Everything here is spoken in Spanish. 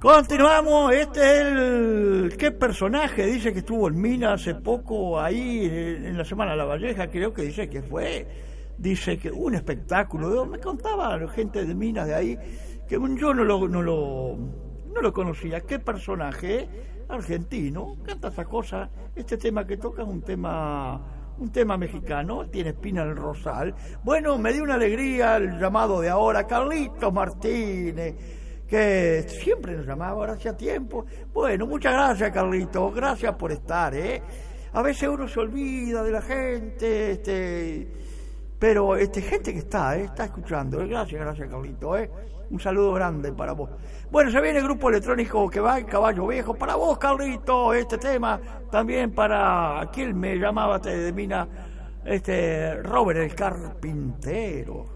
Continuamos, este es el... ¿Qué personaje? Dice que estuvo en Mina hace poco, ahí en la Semana de la Valleja, creo que dice que fue. Dice que un espectáculo, me contaba la gente de Minas de ahí, que yo no lo conocía. ¿Qué personaje? Argentino, canta esa cosa. Este tema que toca es un tema mexicano, tiene espina en el rosal. Bueno, me dio una alegría el llamado de ahora, Carlitos Martínez, que siempre nos llamaba, ahora hacía tiempo. Bueno, muchas gracias, Carlitos, gracias por estar, A veces uno se olvida de la gente, pero gente que está escuchando, gracias, Carlitos, Un saludo grande para vos. Bueno, se viene el grupo electrónico que va en Caballo Viejo. Para vos, Carlitos, este tema. También para... ¿Quién me llamaba de Mina? Robert el Carpintero.